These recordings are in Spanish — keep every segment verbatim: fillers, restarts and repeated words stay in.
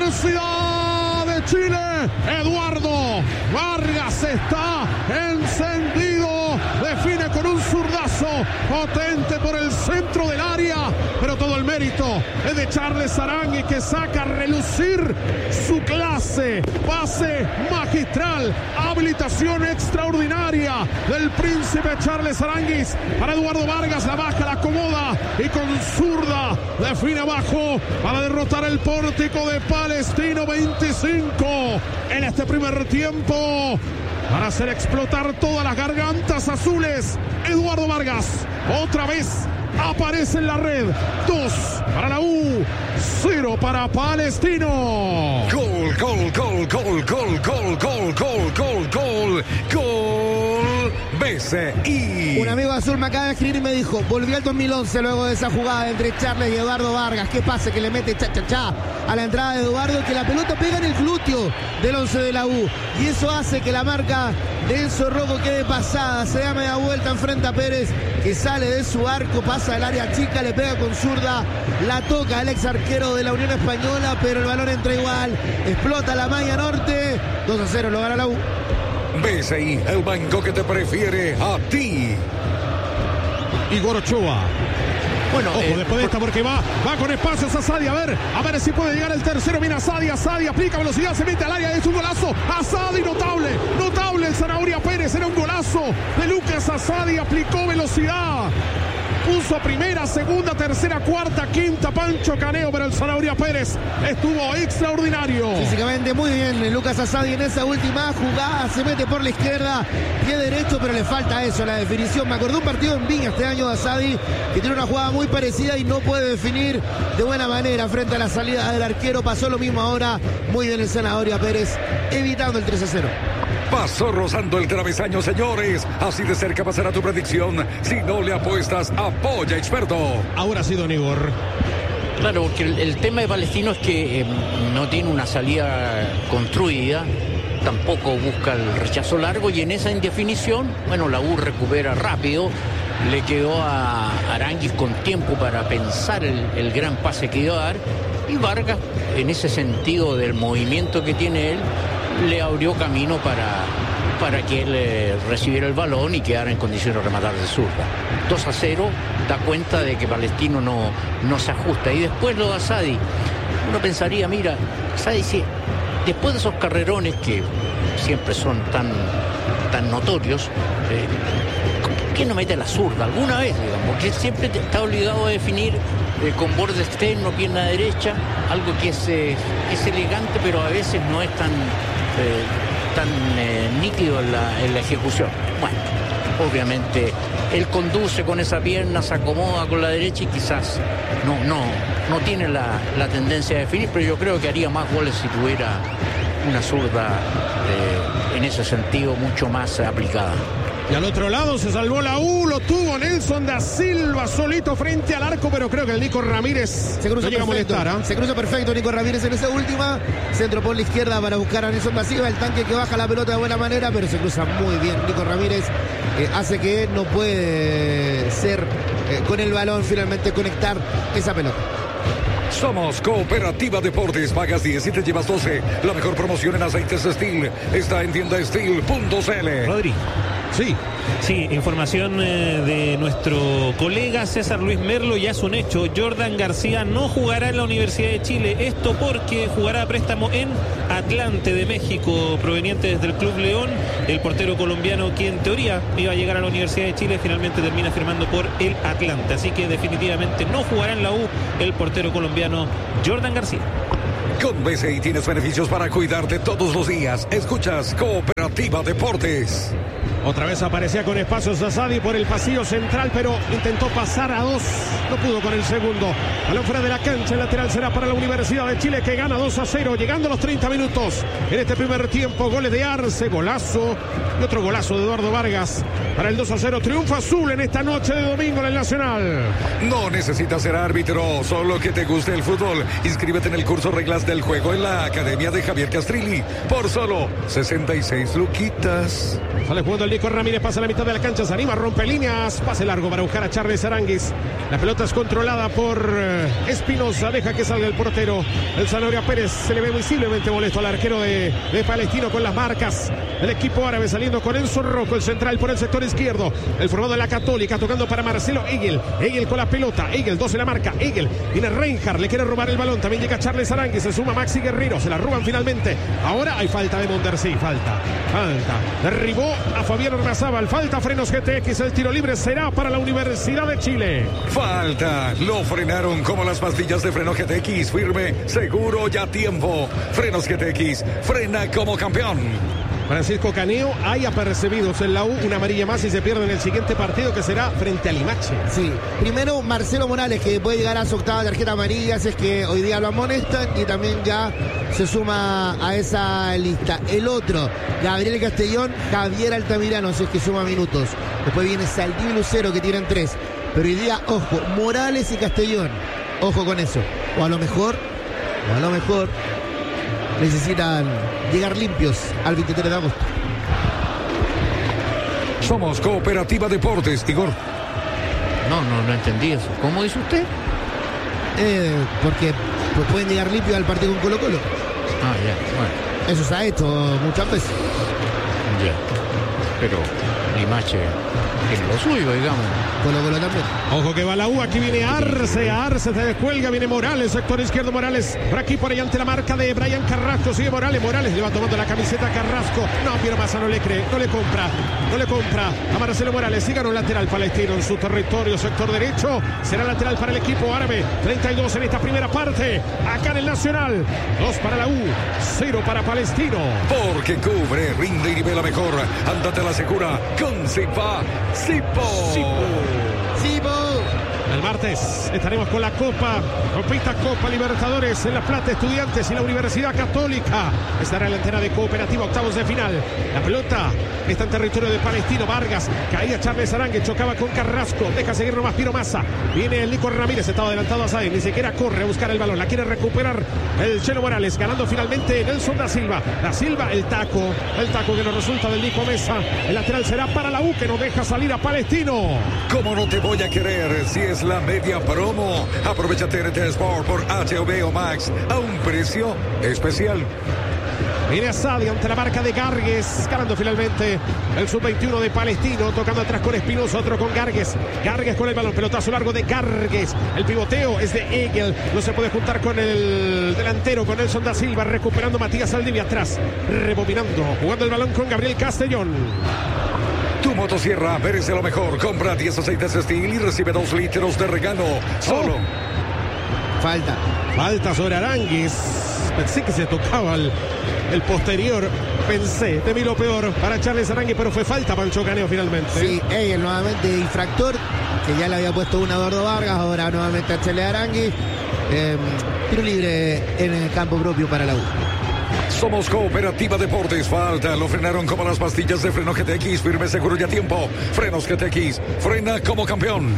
Universidad de Chile. Eduardo Vargas está encendido. Define con un zurdazo potente por el centro del área, pero todo el mérito es de Charles Aranguis, que saca a relucir su clase. Pase magistral, habilitación extraordinaria del príncipe Charles Aranguis para Eduardo Vargas. La baja, la acomoda y con zurda define abajo para derrotar el Pórtico de Palestino. Veinticinco en este primer tiempo, para hacer explotar todas las gargantas azules. Eduardo Vargas otra vez aparece en la red. Dos para la U, cero para Palestino. Gol, gol, gol, gol, gol, gol, gol, gol, gol, gol, gol, B C I. Un amigo azul me acaba de escribir y me dijo: volvió al dos mil once luego de esa jugada entre Charles y Eduardo Vargas. ¿Qué pase que le mete cha cha cha a la entrada de Eduardo? Que la pelota pega en el glúteo del once de la U, y eso hace que la marca de Enzo Rocco quede pasada. Se da media vuelta, enfrenta a Pérez, que sale de su arco, pasa del área chica, le pega con zurda, la toca el ex arquero de la Unión Española, pero el balón entra igual, explota la malla norte. Dos a cero lo gana la U. B C I, el banco que te prefiere a ti. Igor Ochoa. Bueno, ojo, eh, después de esta, porque va, va con espacios a Sadi, a ver, a ver si puede llegar el tercero. Mira Sadi, Sadi aplica velocidad, se mete al área, es un golazo. Asadi, notable, notable el Zanahoria Pérez, era un golazo de Lucas Asadi, aplicó velocidad. Puso a primera, segunda, tercera, cuarta, quinta, Pancho Caneo, pero el Zanahoria Pérez estuvo extraordinario. Físicamente muy bien Lucas Asadi en esa última jugada, se mete por la izquierda, pie derecho, pero le falta eso, la definición. Me acordé un partido en Viña este año de Asadi, que tiene una jugada muy parecida y no puede definir de buena manera frente a la salida del arquero. Pasó lo mismo ahora, muy bien el Zanahoria Pérez, evitando el tres a cero. Pasó rozando el travesaño, señores. Así de cerca pasará tu predicción. Si no le apuestas, apoya Experto. Ahora sí, don Igor. Claro, porque el, el tema de Palestino es que eh, no tiene una salida construida, tampoco busca el rechazo largo, y en esa indefinición, bueno, la U recupera rápido. Le quedó a Aranguis con tiempo para pensar el, el gran pase que iba a dar, y Vargas, en ese sentido del movimiento que tiene él, le abrió camino para, para que él eh, recibiera el balón y quedara en condiciones de rematar de zurda. dos a cero, da cuenta de que Palestino no, no se ajusta. Y después lo de Asadi, uno pensaría, mira, Asadi, si, después de esos carrerones que siempre son tan, tan notorios, eh, ¿por qué no mete la zurda alguna vez, digamos? Porque siempre está obligado a definir eh, con borde externo, pierna derecha, algo que es, eh, es elegante, pero a veces no es tan... Eh, tan eh, nítido en la, en la ejecución. Bueno, obviamente él conduce con esa pierna, se acomoda con la derecha y quizás no, no, no tiene la, la tendencia a definir, pero yo creo que haría más goles si tuviera una zurda eh, en ese sentido mucho más aplicada. Y al otro lado se salvó la U, lo tuvo Nelson da Silva solito frente al arco, pero creo que el Nico Ramírez se cruza, no llega perfecto, a molestar, ¿eh? Se cruza perfecto Nico Ramírez en esa última, centro por la izquierda para buscar a Nelson da Silva, el tanque que baja la pelota de buena manera, pero se cruza muy bien Nico Ramírez, eh, hace que no puede ser eh, con el balón finalmente conectar esa pelota. Somos Cooperativa Deportes. Pagas diez y te llevas doce. La mejor promoción en aceites Steel está en tienda steel punto c l. Rodri. Sí. Sí, información eh, de nuestro colega César Luis Merlo, ya es un hecho. Jordan García no jugará en la Universidad de Chile. Esto porque jugará a préstamo en Atlante de México, proveniente desde el Club León. El portero colombiano, que en teoría iba a llegar a la Universidad de Chile, finalmente termina firmando por el Atlante. Así que definitivamente no jugará en la U el portero colombiano Jordan García. Con B C I tienes beneficios para cuidarte todos los días. Escuchas Cooperativa Deportes. Otra vez aparecía con espacios Asadi por el pasillo central, pero intentó pasar a dos, no pudo con el segundo. Balón fuera de la cancha, el lateral será para la Universidad de Chile, que gana dos a cero, llegando a los treinta minutos. En este primer tiempo, goles de Arce, golazo, y otro golazo de Eduardo Vargas para el dos a cero. Triunfo azul en esta noche de domingo en el Nacional. No necesitas ser árbitro, solo que te guste el fútbol. Inscríbete en el curso Reglas del Juego en la Academia de Javier Castrilli por solo sesenta y seis luquitas. Sale jugando el Nico Ramírez pasa a la mitad de la cancha, se anima, rompe líneas, pase largo para buscar a Charles Aranguis. La pelota es controlada por eh, Espinosa, deja que salga el portero. El Zanahoria Pérez se le ve visiblemente molesto al arquero de, de Palestino con las marcas del equipo árabe, saliendo con Enzo Rocco, el central por el sector izquierdo. El formado de la Católica, tocando para Marcelo Egel. Egel con la pelota, Egel, dos en la marca, Egel. Viene Reinhardt, le quiere robar el balón, también llega Charles Aranguis, se suma Maxi Guerrero, se la roban finalmente. Ahora hay falta de Monter, sí, falta, falta. Derribó a Fabián Ormazábal, falta Frenos G T X, el tiro libre será para la Universidad de Chile. Falta, lo frenaron como las pastillas de freno G T X, firme, seguro y a tiempo. Frenos G T X, frena como campeón. Francisco Caneo, hay apercibidos en la U, una amarilla más y se pierde en el siguiente partido que será frente a Limache. Sí, primero Marcelo Morales, que puede llegar a su octava tarjeta amarilla, si es que hoy día lo amonestan, y también ya se suma a esa lista. El otro, Gabriel Castellón, Javier Altamirano, si es que suma minutos. Después viene Saldí y Lucero, que tienen tres. Pero hoy día, ojo, Morales y Castellón, ojo con eso. O a lo mejor, o a lo mejor necesitan llegar limpios al veintitrés de agosto. Somos Cooperativa Deportes, Igor. No, no, no entendí eso. ¿Cómo dice usted? Eh, porque pues, pueden llegar limpios al partido con Colo Colo. Ah, ya, bueno. Eso se ha hecho muchas veces. Ya. Pero Limache tiene lo suyo, digamos. Colo Colo también. Ojo que va la U, aquí viene Arce, Arce se descuelga, viene Morales, sector izquierdo Morales, por aquí por ahí ante la marca de Brian Carrasco, sigue Morales, Morales le va tomando la camiseta a Carrasco, no, Piero Massa no le cree, no le compra, no le compra a Marcelo Morales, sigue un lateral palestino en su territorio, sector derecho, será lateral para el equipo árabe, treinta y dos en esta primera parte, acá en el Nacional, dos para la U, cero para Palestino. Porque cubre, rinde y nivela mejor, ándate a la segura, con Zipa, Zipo. ¡Zipo! El martes estaremos con la Copa, Copita Copa Libertadores en La Plata, Estudiantes y la Universidad Católica. Estará en la entera de Cooperativa, octavos de final. La pelota está en territorio de Palestino. Vargas, caía Charles Aranguis, chocaba con Carrasco, deja seguir nomás Piero Massa. Viene el Nico Ramírez, estaba adelantado a Sainz, ni siquiera corre a buscar el balón, la quiere recuperar el Chelo Morales, ganando finalmente Nelson da Silva. Da Silva, el taco, el taco que nos resulta del Nico Mesa. El lateral será para la U, que no deja salir a Palestino. ¿Cómo no te voy a querer si es la media promo? Aprovecha T N T Sport por H B O Max a un precio especial. Viene Asadi ante la marca de Gargues, ganando finalmente el sub veintiuno de Palestino, tocando atrás con Espinosa, otro con Gargues. Gargues con el balón, pelotazo largo de Gargues. El pivoteo es de Egel, no se puede juntar con el delantero, con Nelson da Silva, recuperando Matías Saldivia atrás, rebobinando, jugando el balón con Gabriel Castellón. Tu motosierra merece lo mejor. Compra diez aceites Steel y recibe dos litros de regalo. Solo. Oh. Falta. Falta sobre Aranguis. Pensé que se tocaba el, el posterior. Pensé, temí lo peor para Charles Aranguis, pero fue falta Pancho Caneo finalmente. Sí, Egel nuevamente infractor, que ya le había puesto una a Eduardo Vargas, ahora nuevamente a Charles Aranguis. Eh, tiro libre en el campo propio para la U. Somos Cooperativa Deportes. Falta, lo frenaron como las pastillas de freno G T X, firme, seguro y a tiempo. Frenos G T X, frena como campeón.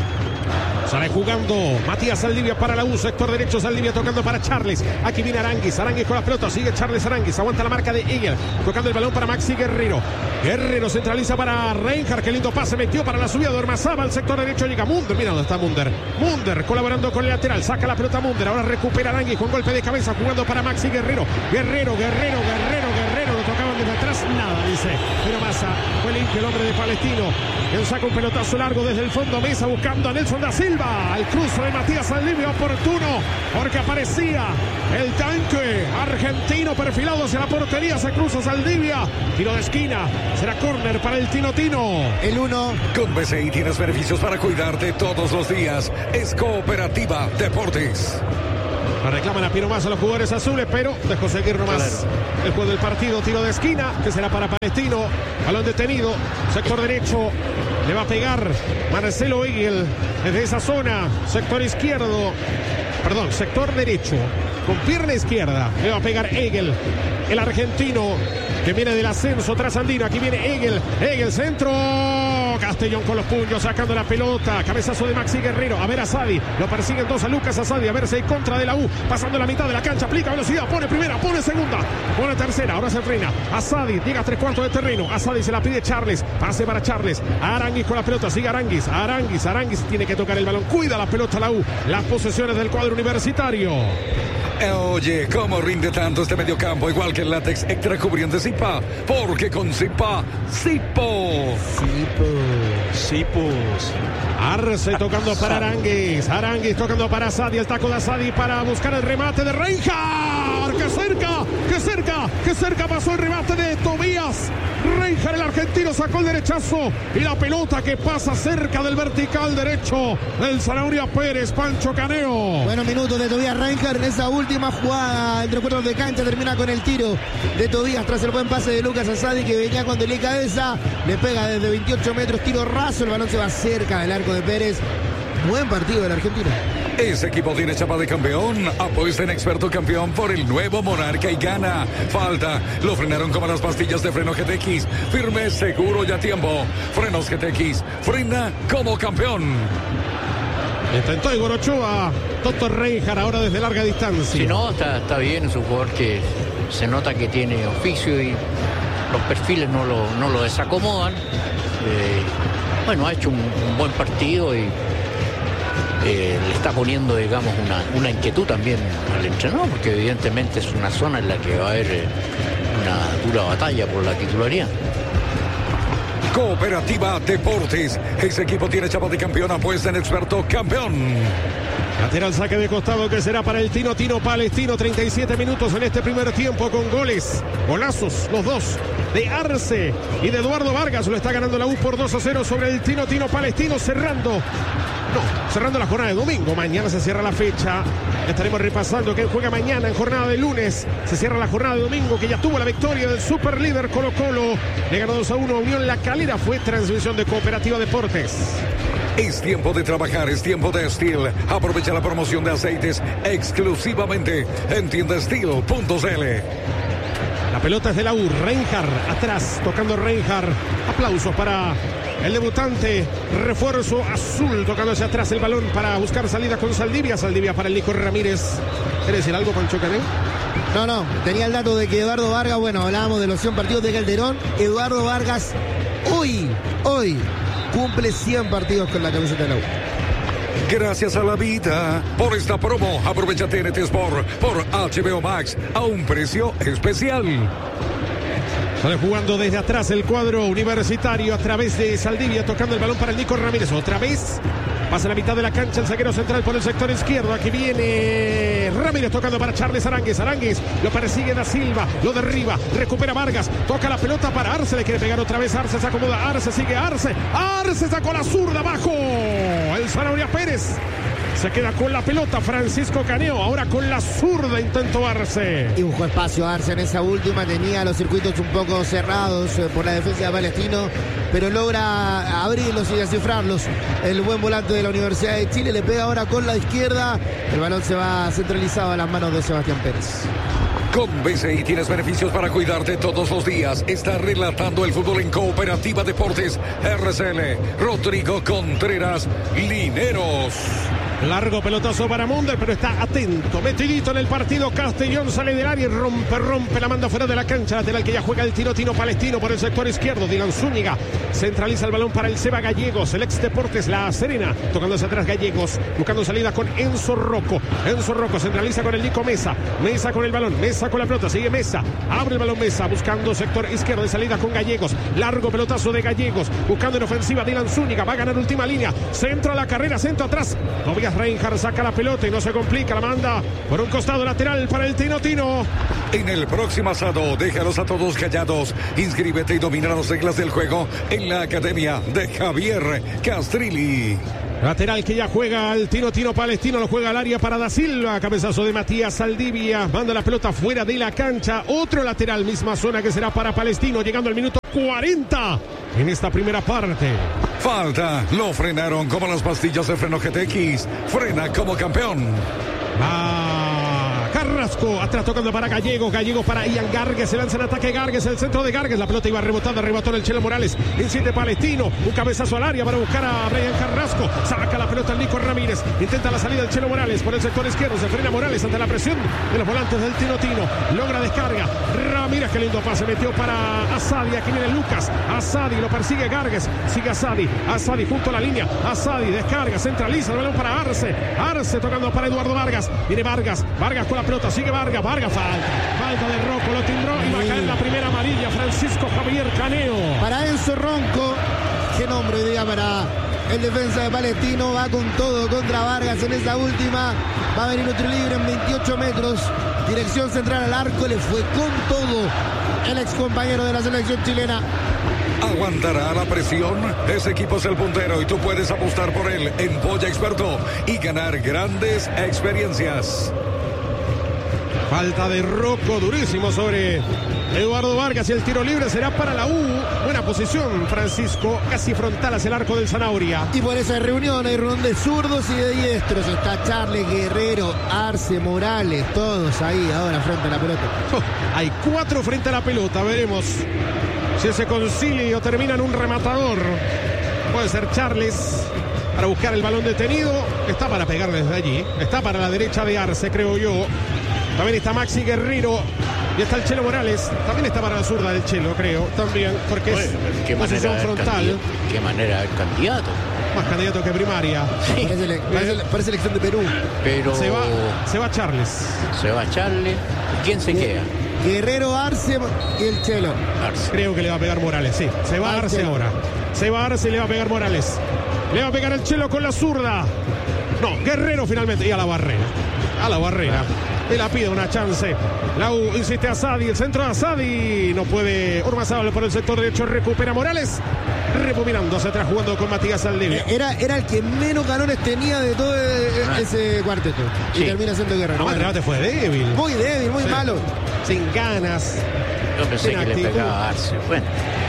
Sale jugando Matías Saldivia para la U, sector derecho, Saldivia tocando para Charles. Aquí viene Aranguis, Aranguis con la pelota, sigue Charles Aranguis, aguanta la marca de Egel, tocando el balón para Maxi Guerrero. Guerrero centraliza para Reinhardt, qué lindo pase metió para la subida de Ormazábal, al sector derecho llega Munder, mira dónde está Munder. Munder colaborando con el lateral, saca la pelota Munder, ahora recupera Aranguis con golpe de cabeza, jugando para Maxi Guerrero. Guerrero, Guerrero, Guerrero, Guerrero, lo tocaban desde atrás, nada, dice. Pero Massa, fue limpio el hombre de Palestino, él saca un pelotazo largo desde el fondo, Mesa buscando a Nelson da Silva. Al cruce de Matías Saldivia, oportuno, porque aparecía el tanque argentino perfilado hacia la portería, se cruza Saldivia, tiro de esquina, será córner para el Tino Tino. El uno. Con B C I tienes beneficios para cuidarte todos los días. Es Cooperativa Deportes. La reclaman a Piero Massa los jugadores azules, pero dejó seguir nomás claro. El juego del partido, tiro de esquina, que será para Palestino, balón detenido, sector derecho, le va a pegar Marcelo Egel desde esa zona, sector izquierdo, perdón, sector derecho, con pierna izquierda, le va a pegar Egel, el argentino, que viene del ascenso trasandino, aquí viene Egel, Egel centro, Castellón con los puños, sacando la pelota. Cabezazo de Maxi Guerrero. A ver a Sadi. Lo persiguen dos a Lucas Asadi. A ver si hay contra de la U. Pasando la mitad de la cancha. Aplica velocidad. Pone primera. Pone segunda. Pone tercera. Ahora se frena. Asadi llega a tres cuartos de terreno. Asadi se la pide Charles. Pase para Charles. Aranguis con la pelota. Sigue Aranguis. Aranguis. Aranguis tiene que tocar el balón. Cuida la pelota la U. Las posesiones del cuadro universitario. Oye, ¿cómo rinde tanto este mediocampo? Igual que el látex extra cubriente Zipa. Porque con Zipa, Zipo. Zipos. Arce tocando para Aranguis. Aranguis tocando para Asadi. El taco de Asadi para buscar el remate de Reinhard. ¡Qué cerca! ¡Qué cerca! ¡Qué cerca pasó el remate de Tobías! Reinhard, el argentino, sacó el derechazo. Y la pelota que pasa cerca del vertical derecho del Zanahoria Pérez, Pancho Caneo. Buenos minutos de Tobías Reinhard en esa última jugada entre cuartos de cancha. Termina con el tiro de Tobías tras el buen pase de Lucas Asadi, que venía con delicadeza. Le pega desde veintiocho metros, tiro raso. El balón se va cerca del arco de Pérez. Buen partido del argentino. Ese equipo tiene chapa de campeón. Apuesta en experto campeón por el nuevo Monarca y gana. Falta. Lo frenaron como las pastillas de freno G T X. Firme, seguro y a tiempo. Frenos G T X. Frena como campeón. Intentó Igor Ochoa. Toto Reinhard ahora desde larga distancia. Si no, está, está bien. Es un jugador que se nota que tiene oficio y los perfiles no lo, no lo desacomodan. Eh, bueno, ha hecho un, un buen partido y Eh, le está poniendo, digamos, una, una inquietud también al entrenador, porque evidentemente es una zona en la que va a haber eh, una dura batalla por la titularidad. Cooperativa Deportes. Ese equipo tiene chapa de campeón. Apuesta en experto campeón. Lateral saque de costado que será para el Tino Tino Palestino. treinta y siete minutos en este primer tiempo con goles. Golazos, los dos de Arce y de Eduardo Vargas. Lo está ganando la U por dos a cero sobre el Tino Tino Palestino, cerrando. No, cerrando la jornada de domingo. Mañana se cierra la fecha. Estaremos repasando quién juega mañana en jornada de lunes. Se cierra la jornada de domingo, que ya tuvo la victoria del superlíder Colo Colo. Le ganó dos a uno a Unión La Calera. Fue transmisión de Cooperativa Deportes. Es tiempo de trabajar, es tiempo de Steel. Aprovecha la promoción de aceites exclusivamente en tienda steel punto c l. La pelota es de la U. Reinhard atrás, tocando Reinhard. Aplausos para el debutante, refuerzo azul, tocando hacia atrás el balón para buscar salida con Saldivia. Saldivia para el Nico Ramírez. ¿Quieres decir algo, Pancho Caneo? No, no, tenía el dato de que Eduardo Vargas, bueno, hablábamos de los cien partidos de Calderón. Eduardo Vargas hoy, hoy cumple cien partidos con la camiseta de la U. Gracias a la vida por esta promo. Aprovecha T N T Sport por H B O Max a un precio especial. Sale jugando desde atrás el cuadro universitario a través de Saldivia, tocando el balón para el Nico Ramírez. Otra vez pasa la mitad de la cancha el zaguero central por el sector izquierdo. Aquí viene Ramírez tocando para Charles Aranguis. Aranguis lo persigue Da Silva, lo derriba, recupera Vargas, toca la pelota para Arce, le quiere pegar otra vez. Arce se acomoda, Arce sigue Arce. Arce sacó la zurda abajo. El Zanahoria Pérez se queda con la pelota. Francisco Caneo ahora con la zurda intentó Arce. Y buscó espacio Arce en esa última. Tenía los circuitos un poco cerrados eh, por la defensa de Palestino, pero logra abrirlos y descifrarlos. El buen volante de la Universidad de Chile le pega ahora con la izquierda. El balón se va centralizado a las manos de Sebastián Pérez. Con B C I tienes beneficios para cuidarte todos los días. Está relatando el fútbol en Cooperativa Deportes R C L. Rodrigo Contreras Lineros. Largo pelotazo para Munder, pero está atento, metidito en el partido. Castellón sale del área y rompe, rompe, la manda fuera de la cancha. Lateral que ya juega el Tino Tino Palestino por el sector izquierdo. Dylan Zúñiga centraliza el balón para el Seba Gallegos. El ex Deportes La Serena, tocándose atrás Gallegos, buscando salida con Enzo Rocco. Enzo Rocco centraliza con el Nico Mesa. Mesa con el balón, Mesa con la pelota, sigue Mesa. Abre el balón Mesa, buscando sector izquierdo de salida con Gallegos. Largo pelotazo de Gallegos, buscando en ofensiva Dylan Zúñiga. Va a ganar última línea. Centro a la carrera, centro atrás. Tobias Reinhard saca la pelota y no se complica, la manda por un costado lateral para el Tino Tino. En el próximo asado, déjalos a todos callados. Inscríbete y domina las reglas del juego en la academia de Javier Castrilli. Lateral que ya juega el Tino Tino Palestino, lo juega al área para Da Silva. Cabezazo de Matías Saldivia, manda la pelota fuera de la cancha. Otro lateral, misma zona que será para Palestino, llegando al minuto cuarenta en esta primera parte. Falta, lo frenaron como las pastillas de freno G T X. Frena como campeón. Va Carrasco. Carrasco, atrás tocando para Gallego, Gallego para Ian Gargues, se lanza en ataque Gargues, el centro de Gargues, la pelota iba rebotando, rebotó en el Chelo Morales, insiste Palestino, un cabezazo al área para buscar a Brian Carrasco, saca la pelota el Nico Ramírez, intenta la salida del Chelo Morales por el sector izquierdo, se frena Morales ante la presión de los volantes del Tino Tino, logra descarga, Ramírez, qué lindo pase, metió para Asadi, aquí viene Lucas, Asadi, lo persigue Gargues, sigue Asadi, Asadi junto a la línea, Asadi descarga, centraliza el balón para Arce, Arce tocando para Eduardo Vargas, viene Vargas, Vargas con la pelota, sigue Vargas, Vargas falta, falta de Rocco, lo timbró y va a caer la primera amarilla, Francisco Javier Caneo. Para Enzo Ronco, qué nombre hoy día para el defensa de Palestino, va con todo contra Vargas en esta última, va a venir otro libre en veintiocho metros, dirección central al arco, le fue con todo el ex compañero de la selección chilena. Aguantará la presión. Ese equipo es el puntero y tú puedes apostar por él en Polla Experto y ganar grandes experiencias. Falta de Rocco, durísimo sobre Eduardo Vargas y el tiro libre será para la U. Buena posición, Francisco, casi frontal hacia el arco del Zanahoria. Y por esa reunión hay reunión de zurdos y de diestros. Está Charles Guerrero, Arce, Morales, todos ahí ahora frente a la pelota. Oh, hay cuatro frente a la pelota, veremos si ese concilio termina en un rematador. Puede ser Charles para buscar el balón detenido. Está para pegar desde allí. Está para la derecha de Arce, creo yo. También está Maxi Guerrero. Y está el Chelo Morales. También está para la zurda del Chelo, creo. También, porque bueno, es qué posición frontal. Candidato, qué manera de candidato. Más candidato que primaria. Sí. Parece, le, parece, parece elección de Perú. Pero Se va, se va Charles. Se va Charles. ¿Quién se queda? Guerrero, Arce y el Chelo. Arce. Creo que le va a pegar Morales, sí. Se va Arce ahora. Se va Arce y le va a pegar Morales. Le va a pegar el Chelo con la zurda. No, Guerrero finalmente. Y a la barrera. A la barrera. Y la pide una chance. La U insiste a Asadi. El centro de Asadi. No puede. Ormazábal por el sector derecho. Recupera Morales. Repuminándose atrás jugando con Matías Saldivia. Era, era el que menos galones tenía de todo ese cuarteto. Y Sí. termina siendo Guerrero. No, el remate fue débil. Muy débil, muy Sí. malo. Sin ganas. Yo pensé Sin que actitud. le pegaba a Arce. Bueno.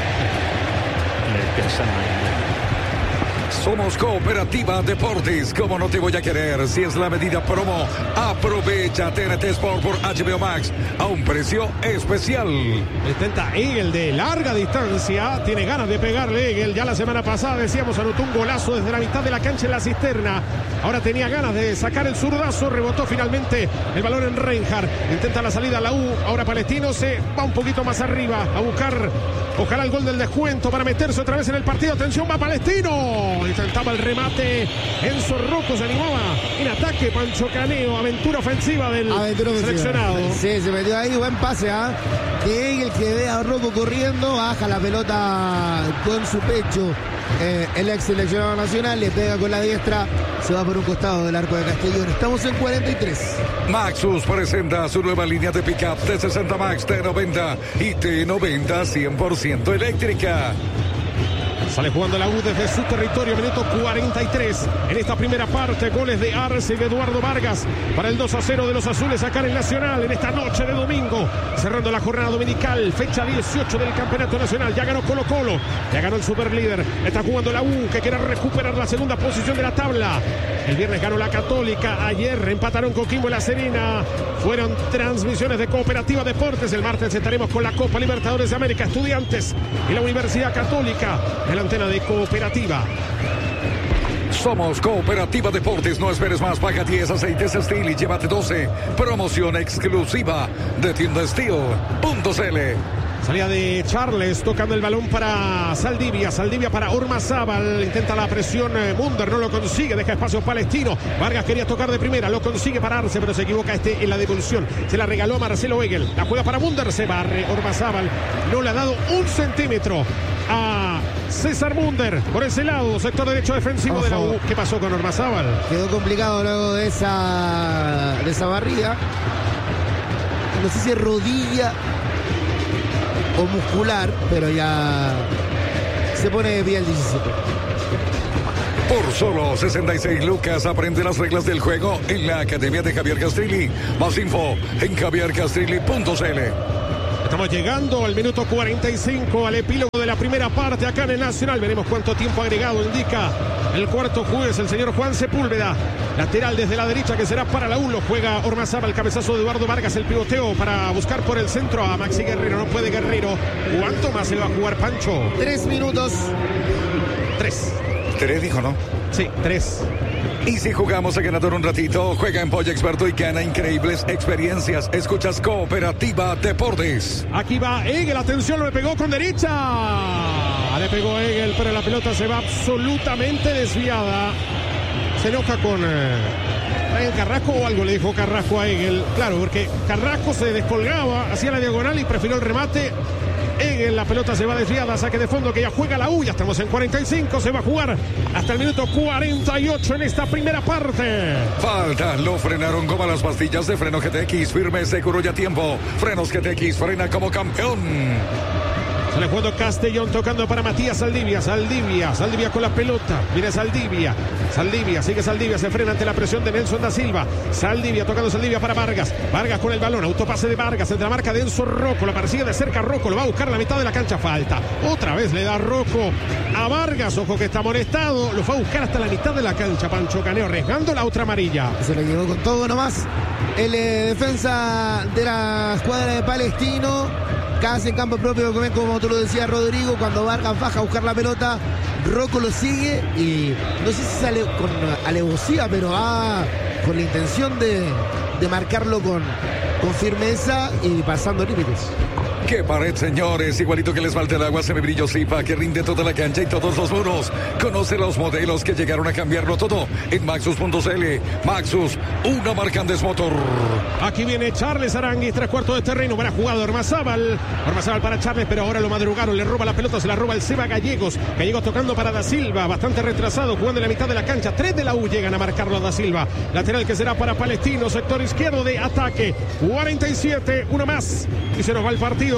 En el pensar no hay nada. Somos Cooperativa Deportes. ¿Cómo no te voy a querer? Si es la medida promo, aprovecha T N T Sport por H B O Max a un precio especial. Intenta Egel de larga distancia. Tiene ganas de pegarle Egel. Ya la semana pasada decíamos anotó un golazo desde la mitad de la cancha en la cisterna. Ahora tenía ganas de sacar el zurdazo. Rebotó finalmente el balón en Reinhardt. Intenta la salida a la U. Ahora Palestino se va un poquito más arriba a buscar ojalá el gol del descuento para meterse otra vez en el partido. Atención, va Palestino. Intentaba el remate. Enzo Rocco se animaba en ataque. Pancho Caneo. Aventura ofensiva del Aventura ofensiva. seleccionado. Sí, se metió ahí. Buen pase, ¿ah? Que Egel, que ve a Rocco corriendo, baja la pelota con su pecho. Eh, el ex seleccionado nacional le pega con la diestra. Se va por un costado del arco de Castellón. Estamos en cuarenta y tres. Maxus presenta su nueva línea de pickup T sesenta Max, T noventa y T noventa cien por ciento eléctrica. Sale jugando la U desde su territorio, minuto cuarenta y tres. En esta primera parte, goles de Arce y de Eduardo Vargas para el dos a cero de los azules acá en el Nacional en esta noche de domingo. Cerrando la jornada dominical, fecha dieciocho del Campeonato Nacional. Ya ganó Colo Colo, ya ganó el superlíder. Está jugando la U que quiere recuperar la segunda posición de la tabla. El viernes ganó la Católica, ayer empataron Coquimbo y La Serena. Fueron transmisiones de Cooperativa Deportes. El martes estaremos con la Copa Libertadores de América, Estudiantes y la Universidad Católica en la antena de Cooperativa. Somos Cooperativa Deportes. No esperes más. Paga diez aceites Steel y llévate doce. Promoción exclusiva de tienda steel punto c l. Salida de Charles, tocando el balón para Saldivia, Saldivia para Ormazábal, intenta la presión, eh, Munder no lo consigue, deja espacio Palestino, Vargas quería tocar de primera, lo consigue pararse, pero se equivoca este en la devolución, se la regaló Marcelo Egel, la juega para Munder, se barre Ormazábal, no le ha dado un centímetro a César Munder, por ese lado, sector derecho defensivo de la U. ¿Qué pasó con Ormazábal? Quedó complicado luego de esa, de esa barrida, no sé si es rodilla o muscular, pero ya se pone de pie el diecisiete. Por solo sesenta y seis lucas aprende las reglas del juego en la Academia de Javier Castrilli. Más info en javier castrilli punto c l. Estamos llegando al minuto cuarenta y cinco, al epílogo de la primera parte acá en el Nacional. Veremos cuánto tiempo agregado indica el cuarto juez, el señor Juan Sepúlveda. Lateral desde la derecha que será para la U. Lo juega Ormazábal, el cabezazo de Eduardo Vargas, el pivoteo para buscar por el centro a Maxi Guerrero. No puede Guerrero. ¿Cuánto más se va a jugar, Pancho? Tres minutos. Tres. Tres dijo, ¿no? Sí, tres. Y si jugamos a ganador un ratito, juega en Pollo Experto y gana increíbles experiencias. Escuchas Cooperativa Deportes. Aquí va Egel, atención, lo pegó con derecha. Le pegó Egel, pero la pelota se va absolutamente desviada. Se enoja con eh, Carrasco o algo le dijo Carrasco a Egel. Claro, porque Carrasco se descolgaba, hacía la diagonal y prefirió el remate. Egel, la pelota se va desviada, saque de fondo que ya juega la U. Ya estamos en cuarenta y cinco, se va a jugar hasta el minuto cuarenta y ocho en esta primera parte. Falta, lo frenaron como las pastillas de freno G T X, firme, seguro y a tiempo. Frenos G T X, frena como campeón. Sale jugando Castellón, tocando para Matías Saldivia. Saldivia, Saldivia con la pelota. Viene Saldivia. Saldivia, sigue Saldivia, se frena ante la presión de Nelson da Silva. Saldivia, tocando Saldivia para Vargas. Vargas con el balón, autopase de Vargas entre la marca de Enzo Rocco. La persigue de cerca Rocco, lo va a buscar a la mitad de la cancha. Falta. Otra vez le da Rocco a Vargas. Ojo que está amonestado. Lo fue a buscar hasta la mitad de la cancha. Pancho Caneo arriesgando la otra amarilla. Se lo llevó con todo nomás. El eh, defensa de la escuadra de Palestino. Casi en campo propio, como tú lo decías, Rodrigo. Cuando Vargas baja a buscar la pelota, Rocco lo sigue y no sé si sale con alevosía, pero va con la intención de, de marcarlo con, con firmeza y pasando límites. ¡Qué pared, señores! Igualito que les falta el agua, Semibrillo Zipa, que rinde toda la cancha y todos los muros. Conoce los modelos que llegaron a cambiarlo todo en Maxus punto c l. Maxus, una marca Andes Motor. Aquí viene Charles Aranguis, tres cuartos de terreno. Buena jugada de Ormazábal. Ormazábal para Charles, pero ahora lo madrugaron. Le roba la pelota, se la roba el Seba Gallegos. Gallegos tocando para Da Silva, bastante retrasado, jugando en la mitad de la cancha. Tres de la U llegan a marcarlo a Da Silva. Lateral que será para Palestino, sector izquierdo de ataque. cuarenta y siete, uno más. Y se nos va el partido.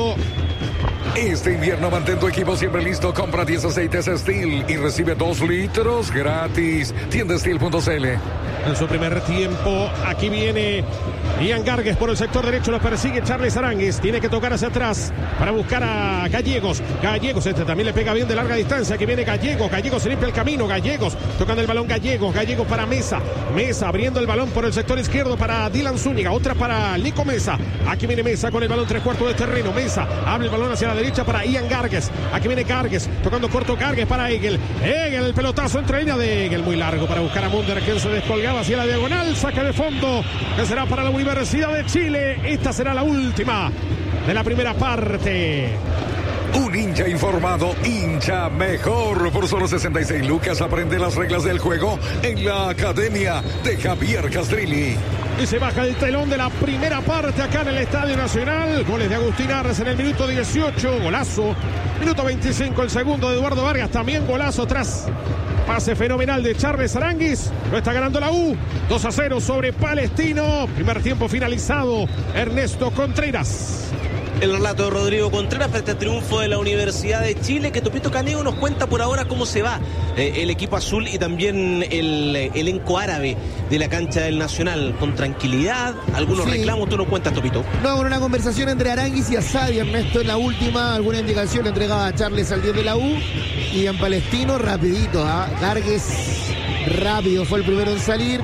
Este invierno mantén tu equipo siempre listo. Compra diez aceites Steel y recibe dos litros gratis. tienda steel punto c l. En su primer tiempo, aquí viene Ian Gargues por el sector derecho, lo persigue Charles Aranguis, tiene que tocar hacia atrás para buscar a Gallegos. Gallegos, este también le pega bien de larga distancia, aquí viene Gallegos, Gallegos se limpia el camino, Gallegos tocando el balón, Gallegos, Gallegos para Mesa, Mesa abriendo el balón por el sector izquierdo para Dylan Zúñiga, otra para Lico Mesa, aquí viene Mesa con el balón tres cuartos de terreno, Mesa abre el balón hacia la derecha para Ian Gargues, aquí viene Gargues, tocando corto Gargues para Egel, Egel el pelotazo entre línea de Egel, muy largo para buscar a Munder, que se descolgaba hacia la diagonal, saque de fondo, que será para la Universidad de Chile. Esta será la última de la primera parte. Un hincha informado, hincha mejor. Por solo sesenta y seis lucas aprende las reglas del juego en la academia de Javier Castrilli. Y se baja el telón de la primera parte acá en el Estadio Nacional. Goles de Agustín Arres en el minuto dieciocho, golazo. Minuto veinticinco el segundo de Eduardo Vargas, también golazo tras pase fenomenal de Charles Aranguis. Lo está ganando la U. dos a cero sobre Palestino. Primer tiempo finalizado. Ernesto Contreras. El relato de Rodrigo Contreras frente al triunfo de la Universidad de Chile, que Topito Caneo nos cuenta por ahora cómo se va eh, el equipo azul y también el eh, elenco árabe de la cancha del Nacional. Con tranquilidad, algunos sí. reclamos, tú nos cuentas, Topito. No, con una conversación entre Aranguis y Asadi, Ernesto, en la última, alguna indicación entregada a Charles al diez de la U, y en Palestino, rapidito, ¿eh? Gargues rápido, fue el primero en salir,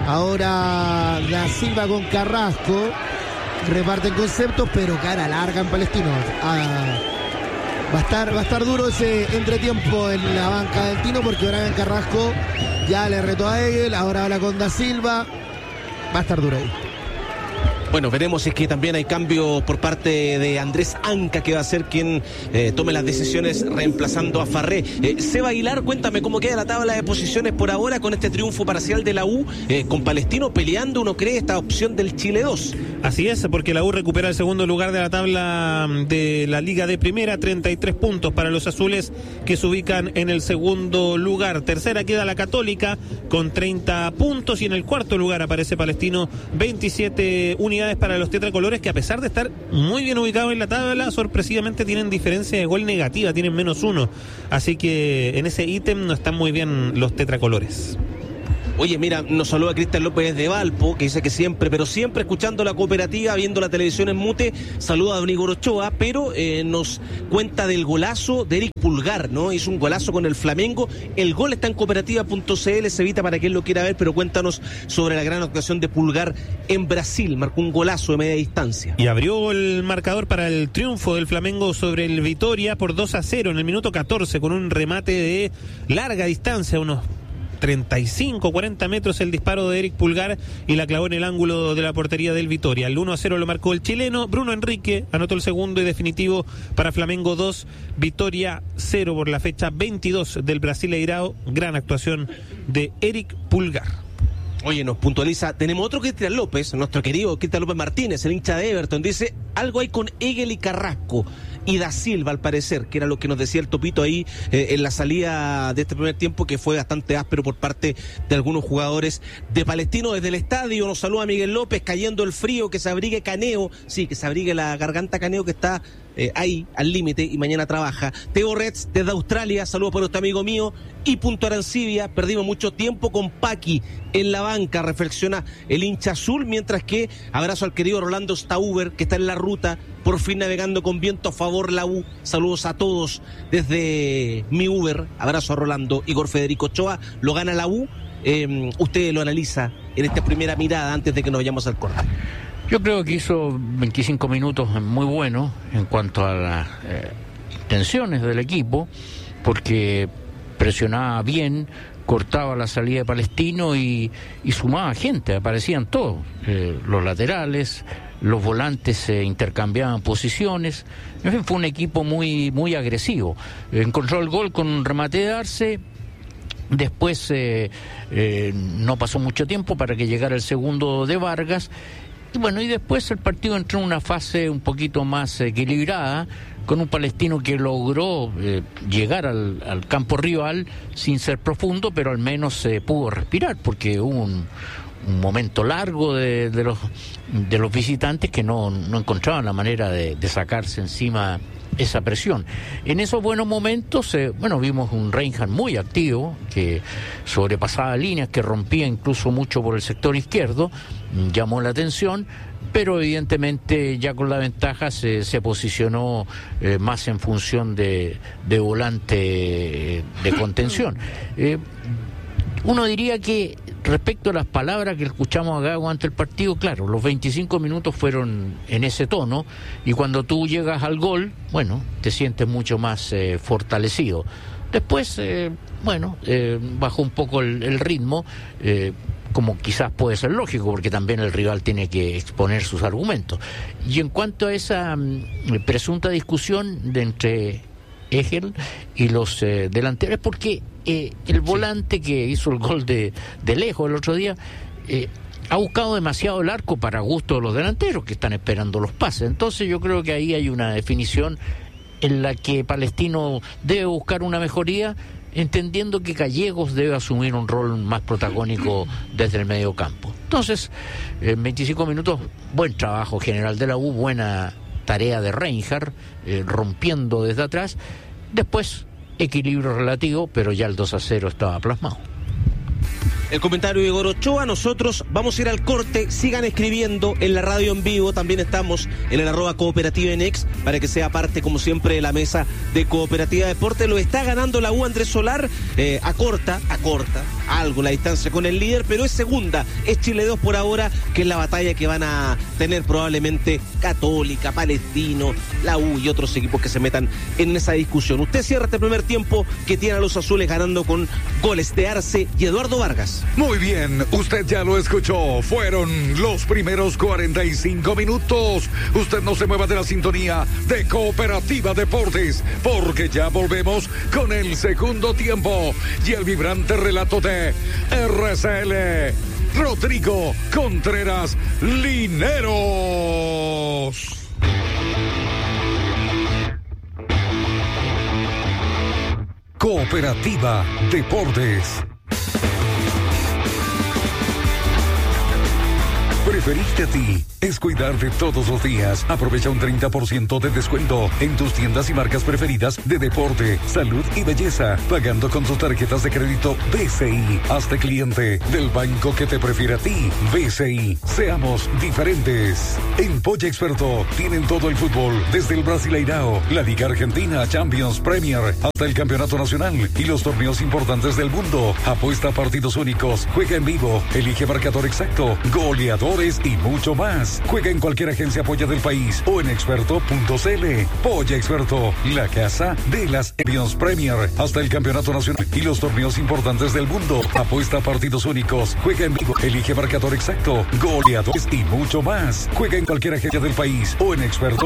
ahora Da Silva con Carrasco. Reparten conceptos, pero cara larga en Palestino. Ah, va a estar, va a estar duro ese entretiempo en la banca del Tino, porque ahora en Carrasco ya le retó a Egel, ahora habla con Da Silva. Va a estar duro ahí. Bueno, veremos si es que también hay cambio por parte de Andrés Anca, que va a ser quien eh, tome las decisiones reemplazando a Farré. Eh, Seba Aguilar, cuéntame cómo queda la tabla de posiciones por ahora con este triunfo parcial de la U, eh, con Palestino peleando, uno cree, esta opción del Chile dos. Así es, porque la U recupera el segundo lugar de la tabla de la Liga de Primera, treinta y tres puntos para los azules, que se ubican en el segundo lugar. Tercera queda la Católica con treinta puntos, y en el cuarto lugar aparece Palestino, veintisiete unidades para los tetracolores, que a pesar de estar muy bien ubicados en la tabla, sorpresivamente tienen diferencia de gol negativa, tienen menos uno, así que en ese ítem no están muy bien los tetracolores. Oye, mira, nos saluda Cristian López de Valpo, que dice que siempre, pero siempre escuchando la cooperativa, viendo la televisión en mute, saluda a don Igor Ochoa, pero eh, nos cuenta del golazo de Eric Pulgar, ¿no? Hizo un golazo con el Flamengo, el gol está en cooperativa punto c l, se evita para quien lo quiera ver, pero cuéntanos sobre la gran actuación de Pulgar en Brasil, marcó un golazo de media distancia. Y abrió el marcador para el triunfo del Flamengo sobre el Vitória por dos a cero en el minuto catorce, con un remate de larga distancia, unos treinta y cinco, cuarenta metros el disparo de Eric Pulgar y la clavó en el ángulo de la portería del Vitória. El uno a cero lo marcó el chileno. Bruno Enrique anotó el segundo y definitivo para Flamengo dos, Vitória cero por la fecha veintidós del Brasileirao. Gran actuación de Eric Pulgar. Oye, nos puntualiza, tenemos otro Cristian López, nuestro querido Cristian López Martínez, el hincha de Everton, dice, algo hay con Egel y Carrasco y Da Silva al parecer, que era lo que nos decía el Topito ahí eh, en la salida de este primer tiempo, que fue bastante áspero por parte de algunos jugadores de Palestino. Desde el estadio nos saluda Miguel López, cayendo el frío, que se abrigue Caneo, sí, que se abrigue la garganta Caneo, que está eh, ahí al límite y mañana trabaja. Teo Reds desde Australia, saludos para este amigo mío. Y Punto Arancibia, perdimos mucho tiempo con Paqui en la banca, reflexiona el hincha azul, mientras que abrazo al querido Rolando Stauber, que está en la ruta, por fin navegando con viento a favor la U. Saludos a todos desde mi Uber, abrazo a Rolando. Igor Federico Ochoa, lo gana la U. Eh, usted lo analiza en esta primera mirada antes de que nos vayamos al corte. Yo creo que hizo veinticinco minutos muy buenos en cuanto a las eh, intenciones del equipo, porque presionaba bien, cortaba la salida de Palestino y, y sumaba gente, aparecían todos, eh, los laterales, los volantes se intercambiaban posiciones, en fin, fue un equipo muy, muy agresivo. Encontró el gol con un remate de Arce. Después eh, eh, no pasó mucho tiempo para que llegara el segundo de Vargas. Y bueno, y después el partido entró en una fase un poquito más equilibrada, con un Palestino que logró eh, llegar al, al campo rival sin ser profundo, pero al menos se eh, pudo respirar, porque hubo un, un momento largo de, de los de los visitantes que no, no encontraban la manera de, de sacarse encima esa presión. En esos buenos momentos, eh, bueno, vimos un Reinhardt muy activo, que sobrepasaba líneas, que rompía incluso mucho por el sector izquierdo, llamó la atención, pero evidentemente ya con la ventaja se, se posicionó eh, más en función de, de volante de contención. Eh, uno diría que respecto a las palabras que escuchamos a Gago ante el partido, claro, los veinticinco minutos fueron en ese tono, y cuando tú llegas al gol, bueno, te sientes mucho más eh, fortalecido. Después, eh, bueno, eh, bajó un poco el, el ritmo, eh, como quizás puede ser lógico, porque también el rival tiene que exponer sus argumentos. Y en cuanto a esa mm, presunta discusión de entre Egel y los eh, delanteros, porque eh, el volante que hizo el gol de, de lejos el otro día eh, ha buscado demasiado el arco para gusto de los delanteros que están esperando los pases. Entonces yo creo que ahí hay una definición en la que Palestino debe buscar una mejoría, entendiendo que Gallegos debe asumir un rol más protagónico desde el medio campo. Entonces, en veinticinco minutos, buen trabajo general de la U, buena tarea de Reinhardt, eh, rompiendo desde atrás. Después, equilibrio relativo, pero ya el dos a cero estaba plasmado. El comentario de Igor Ochoa. Nosotros vamos a ir al corte. Sigan escribiendo en la radio en vivo. También estamos en el arroba cooperativa en ex, para que sea parte, como siempre, de la mesa de Cooperativa Deporte. Lo está ganando la U Andrés Solar, eh, a corta, a corta, algo la distancia con el líder, pero es segunda, es Chile dos por ahora, que es la batalla que van a tener probablemente Católica, Palestino, la U y otros equipos que se metan en esa discusión. Usted cierra este primer tiempo que tiene a los azules ganando con goles de Arce y Eduardo Vargas. Muy bien, usted ya lo escuchó. Fueron los primeros cuarenta y cinco minutos. Usted no se mueva de la sintonía de Cooperativa Deportes, porque ya volvemos con el segundo tiempo y el vibrante relato de R C L Rodrigo Contreras Lineros. Cooperativa Deportes. preferirte a ti es cuidarte todos los días. Aprovecha un treinta por ciento de descuento en tus tiendas y marcas preferidas de deporte, salud y belleza, pagando con tus tarjetas de crédito B C I. Hazte cliente del banco que te prefiere a ti. B C I. Seamos diferentes. En Polla Experto tienen todo el fútbol, desde el Brasileirao, la Liga Argentina, Champions, Premier, hasta el Campeonato Nacional y los torneos importantes del mundo. Apuesta a partidos únicos, juega en vivo, elige marcador exacto, goleadores y mucho más. Juega en cualquier agencia Polla del país o en experto punto c l. Polla Experto, la casa de las Champions, Premier, hasta el Campeonato Nacional y los torneos importantes del mundo. Apuesta a partidos únicos, juega en vivo, elige marcador exacto, goleadores y mucho más. Juega en cualquier agencia del país o en experto